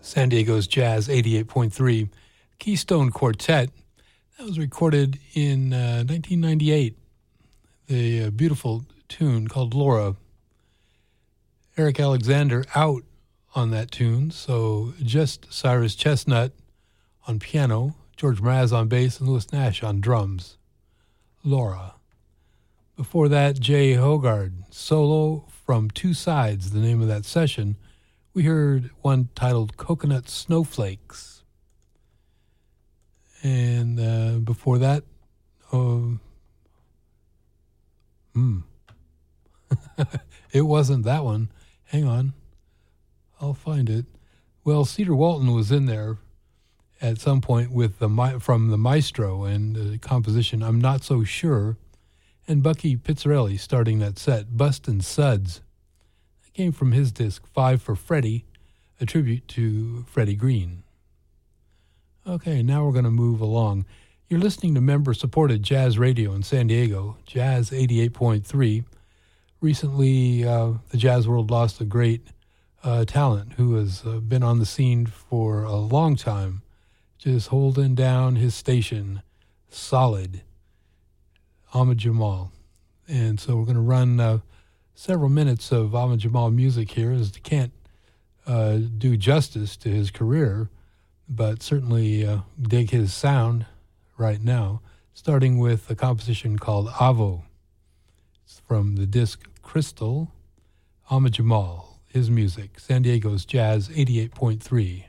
San Diego's Jazz 88.3 Keystone Quartet. That was recorded in 1998. The beautiful tune called Laura. Eric Alexander out on that tune, so just Cyrus Chestnut on piano, George Mraz on bass, and Louis Nash on drums. Laura. Before that, Jay Hogard, solo from Two Sides, the name of that session. We heard one titled Coconut Snowflakes. And before that, it wasn't that one. Hang on. I'll find it. Well, Cedar Walton was in there at some point with from the Maestro and the composition I'm Not So Sure, and Bucky Pizzarelli starting that set, Bustin' Suds. That came from his disc, 5 for Freddie, a tribute to Freddie Green. Okay, now we're going to move along. You're listening to member-supported jazz radio in San Diego, Jazz 88.3. Recently, the jazz world lost a great talent who has been on the scene for a long time, just holding down his station solid, Ahmad Jamal. And so we're going to run several minutes of Ahmad Jamal music here, as he can't do justice to his career, but certainly dig his sound right now, starting with a composition called Avo. It's from the disc Crystal. Ahmad Jamal, his music, San Diego's Jazz 88.3.